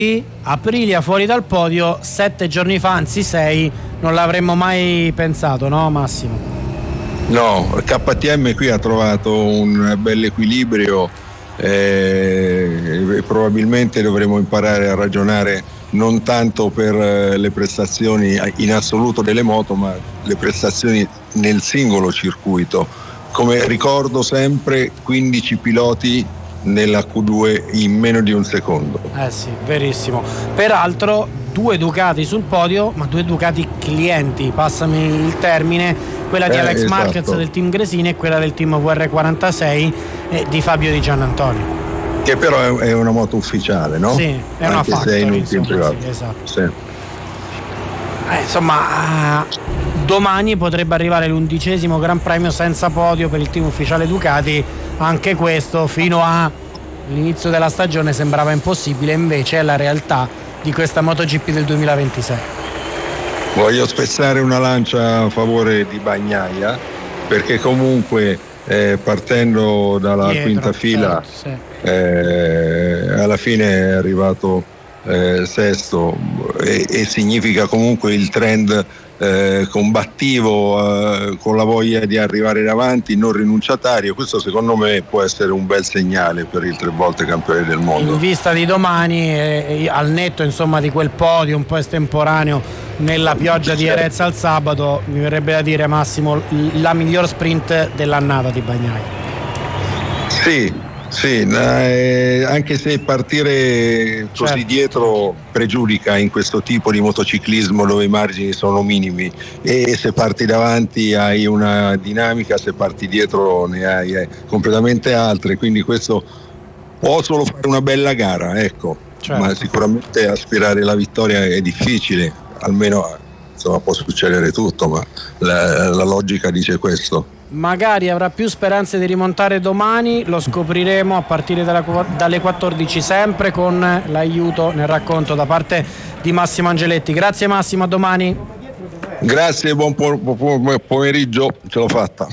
Aprilia fuori dal podio 7 giorni fa, anzi 6, non l'avremmo mai pensato, no Massimo? No, KTM qui ha trovato un bel equilibrio e probabilmente dovremo imparare a ragionare non tanto per le prestazioni in assoluto delle moto, ma le prestazioni nel singolo circuito. Come ricordo sempre, 15 piloti nella Q2 in meno di un secondo. Sì, verissimo. Peraltro 2 Ducati sul podio, ma 2 Ducati clienti, passami il termine, quella di Alex Marquez del team Gresini e quella del team VR46 di Fabio Di Giannantonio. Che però è una moto ufficiale, no? Sì, è una Factory, sì, esatto. Sì. Insomma, domani potrebbe arrivare l'11° Gran Premio senza podio per il team ufficiale Ducati. Anche questo fino all'inizio della stagione sembrava impossibile, invece è la realtà di questa MotoGP del 2026. Voglio spezzare una lancia a favore di Bagnaia, perché comunque partendo dalla quinta fila, alla fine è arrivato sesto e significa comunque il trend combattivo, con la voglia di arrivare davanti, non rinunciatario. Questo secondo me può essere un bel segnale per il 3 volte campione del mondo. In vista di domani, al netto insomma di quel podio un po' estemporaneo nella pioggia di Jerez al sabato, mi verrebbe da dire, Massimo, la miglior sprint dell'annata di Bagnaia. Sì, anche se partire così dietro pregiudica in questo tipo di motociclismo dove i margini sono minimi, e se parti davanti hai una dinamica, se parti dietro ne hai completamente altre, quindi questo può solo fare una bella gara, ecco. Certo. Ma sicuramente aspirare alla vittoria è difficile, almeno insomma può succedere tutto, ma la logica dice questo. Magari avrà più speranze di rimontare domani, lo scopriremo a partire dalle 14, sempre con l'aiuto nel racconto da parte di Massimo Angeletti. Grazie Massimo, a domani. Grazie, buon pomeriggio, ce l'ho fatta.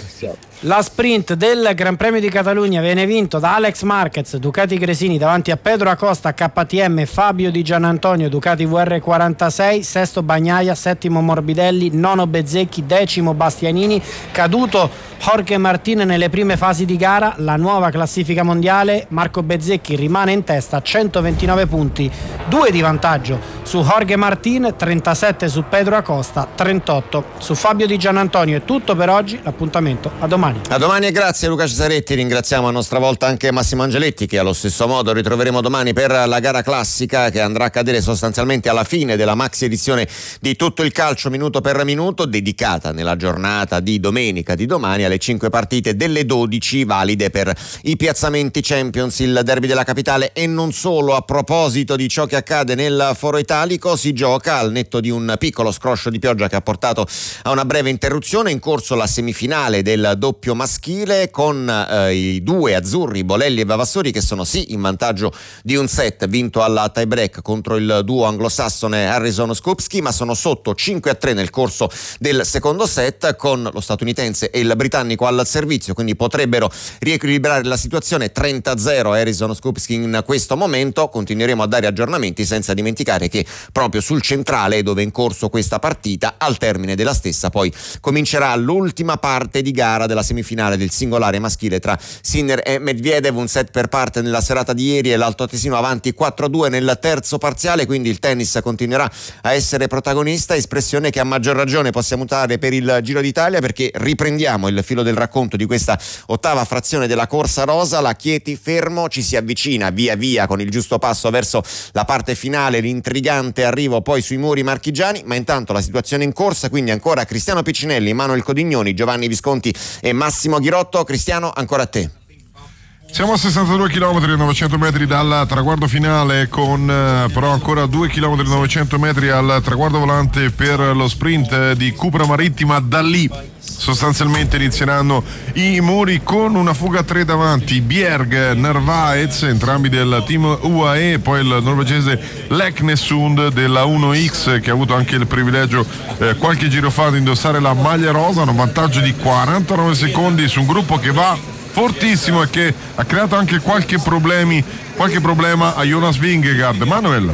La sprint del Gran Premio di Catalogna viene vinto da Alex Marquez, Ducati Gresini, davanti a Pedro Acosta, KTM, Fabio Di Giannantonio, Ducati VR46, sesto Bagnaia, settimo Morbidelli, nono Bezzecchi, 10° Bastianini, caduto Jorge Martin nelle prime fasi di gara. La nuova classifica mondiale: Marco Bezzecchi rimane in testa, 129 punti, 2 di vantaggio su Jorge Martin, 37 su Pedro Acosta, 38 su Fabio Di Giannantonio. È tutto per oggi, l'appuntamento a domani. A domani e grazie Luca Cesaretti. Ringraziamo a nostra volta anche Massimo Angeletti, che allo stesso modo ritroveremo domani per la gara classica, che andrà a cadere sostanzialmente alla fine della maxi edizione di Tutto il Calcio minuto per minuto, dedicata nella giornata di domenica di domani alle 5 partite delle 12 valide per i piazzamenti Champions, il derby della capitale. E non solo. A proposito di ciò che accade nel Foro Italico, si gioca al netto di un piccolo scroscio di pioggia che ha portato a una breve interruzione. In corso la semifinale del doppio maschile con i 2 azzurri, Bolelli e Vavassori, che sono sì in vantaggio di un set vinto alla tie break contro il duo anglosassone Harrison-Skupski, ma sono sotto 5-3 nel corso del secondo set, con lo statunitense e il britannico al servizio, quindi potrebbero riequilibrare la situazione. 30-0 Harrison-Skupski in questo momento. Continueremo a dare aggiornamenti, senza dimenticare che proprio sul centrale, dove è in corso questa partita, al termine della stessa poi comincerà l'ultima parte di gara della semifinale del singolare maschile tra Sinner e Medvedev. Un set per parte nella serata di ieri e l'altoatesino avanti 4-2 nel terzo parziale, quindi il tennis continuerà a essere protagonista, espressione che a maggior ragione possiamo usare per il Giro d'Italia, perché riprendiamo il filo del racconto di questa ottava frazione della corsa rosa. La Chieti fermo, ci si avvicina via via con il giusto passo verso la parte finale, l'intrigante arrivo poi sui muri marchigiani, ma intanto la situazione in corsa, quindi ancora Cristiano Piccinelli, Manuel Codignoni, Giovanni Visconti e Massimo Ghirotto. Cristiano, ancora a te. Siamo a 62 km e 900 metri dal traguardo finale, con però ancora 2 km e 900 metri al traguardo volante per lo sprint di Cupra Marittima. Da lì sostanzialmente inizieranno i muri, con una fuga a 3 davanti, Bjerg, Narvaez, entrambi del team UAE, poi il norvegese Leknesund della 1X, che ha avuto anche il privilegio qualche giro fa di indossare la maglia rosa. Un vantaggio di 49 secondi su un gruppo che va fortissimo e che ha creato anche qualche problema a Jonas Vingegaard. Manuel.